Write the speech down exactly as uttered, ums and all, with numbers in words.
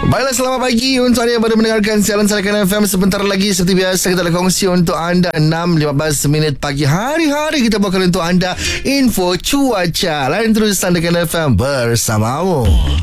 Baiklah, selamat pagi untuk anda yang baru mendengarkan siaran Sarakan F M. Sebentar lagi seperti biasa kita akan kongsi untuk anda enam lima belas minit pagi hari-hari kita bawakan untuk anda info cuaca. Lain terus Sarakan F M bersamamu.